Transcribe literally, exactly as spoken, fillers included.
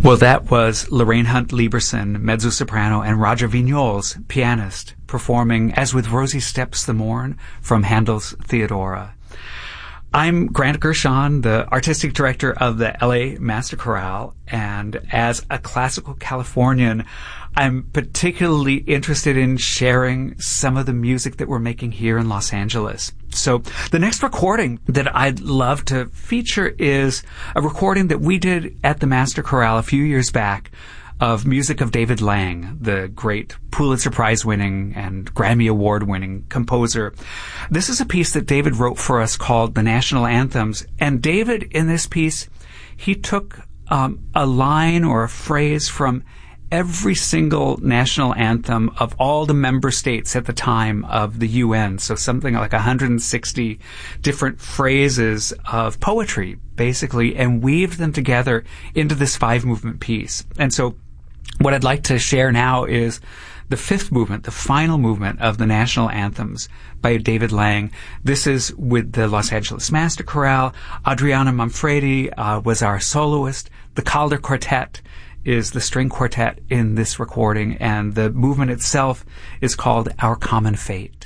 Well, that was Lorraine Hunt Lieberson, mezzo-soprano, and Roger Vignoles, pianist, performing As With Rosie Steps the Morn from Handel's Theodora. I'm Grant Gershon, the artistic director of the L A Master Chorale, and as a classical Californian, I'm particularly interested in sharing some of the music that we're making here in Los Angeles. So the next recording that I'd love to feature is a recording that we did at the Master Chorale a few years back of music of David Lang, the great Pulitzer Prize-winning and Grammy Award-winning composer. This is a piece that David wrote for us called The National Anthems. And David, in this piece, he took um, a line or a phrase from every single national anthem of all the member states at the time of the U N. So something like one hundred sixty different phrases of poetry, basically, and weaved them together into this five-movement piece. And so what I'd like to share now is the fifth movement, the final movement of the national anthems by David Lang. This is with the Los Angeles Master Chorale. Adriana Manfredi uh, was our soloist. The Calder Quartet is the string quartet in this recording, and the movement itself is called Our Common Fate.